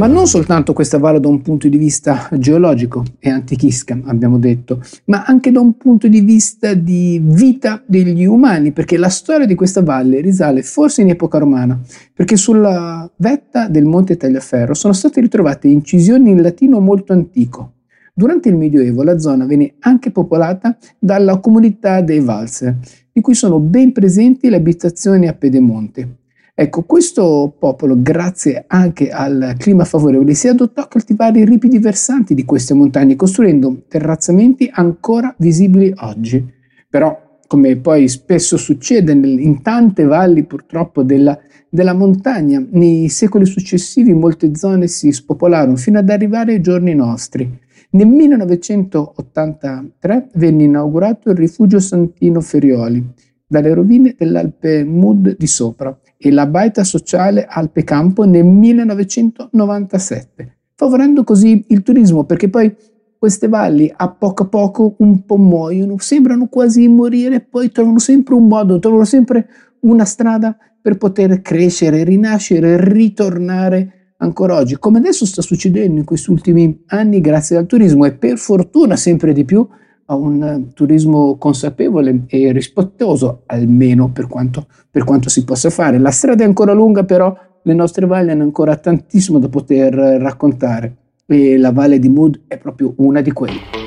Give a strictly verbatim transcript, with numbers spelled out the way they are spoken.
Ma non soltanto questa valle da un punto di vista geologico e antichisca, abbiamo detto, ma anche da un punto di vista di vita degli umani, perché la storia di questa valle risale forse in epoca romana, perché sulla vetta del Monte Tagliaferro sono state ritrovate incisioni in latino molto antico. Durante il Medioevo la zona venne anche popolata dalla comunità dei Valser, di cui sono ben presenti le abitazioni a Pedemonte. Ecco, questo popolo, grazie anche al clima favorevole, si adottò a coltivare i ripidi versanti di queste montagne, costruendo terrazzamenti ancora visibili oggi. Però, come poi spesso succede in tante valli purtroppo della, della montagna, nei secoli successivi molte zone si spopolarono fino ad arrivare ai giorni nostri. Nel millenovecentottantatré venne inaugurato il rifugio Santino Ferioli, dalle rovine dell'Alpe Mud di sopra, e la baita sociale Alpe Campo nel millenovecentonovantasette, favorendo così il turismo, perché poi queste valli a poco a poco un po' muoiono, sembrano quasi morire, poi trovano sempre un modo, trovano sempre una strada per poter crescere, rinascere, ritornare ancora oggi, come adesso sta succedendo in questi ultimi anni grazie al turismo, e per fortuna sempre di più a un turismo consapevole e rispettoso, almeno per quanto, per quanto si possa fare. La strada è ancora lunga, però le nostre valli hanno ancora tantissimo da poter raccontare, e la Valle di Mud è proprio una di quelle.